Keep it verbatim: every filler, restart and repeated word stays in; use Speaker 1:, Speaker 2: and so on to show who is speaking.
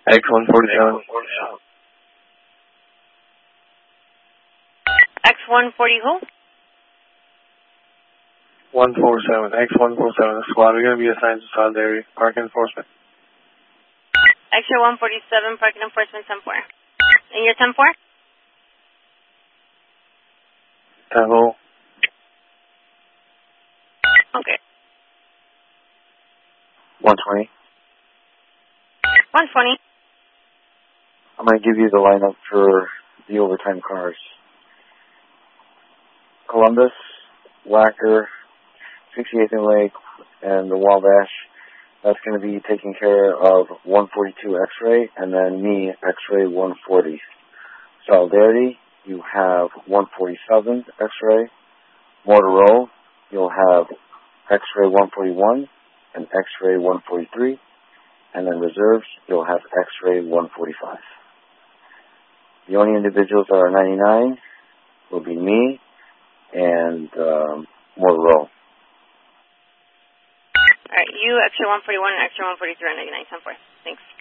Speaker 1: X one forty-seven.
Speaker 2: X one forty who?
Speaker 1: one forty-seven. X one forty-seven. Squad, we're going to be assigned to Solidarity. Park enforcement.
Speaker 2: X-ray one forty-seven, parking enforcement ten four. And you're ten four?
Speaker 1: ten four.
Speaker 2: Okay.
Speaker 3: one twenty.
Speaker 2: one twenty.
Speaker 3: I'm going to give you the lineup for the overtime cars. Columbus, Wacker, sixty-eighth and Lake, and the Wabash. That's going to be taking care of one forty-two X-ray, and then me, X-ray one forty. Solidarity, you have one forty-seven X-ray. Motorola, you'll have X-ray one forty-one and X-ray one forty-three. And then reserves, you'll have X-ray one forty-five. The only individuals that are ninety-nine will be me and um, Motorola.
Speaker 2: All right, you, X-ray one forty-one and X-ray one forty-three are ninety-nine ten four. Thanks.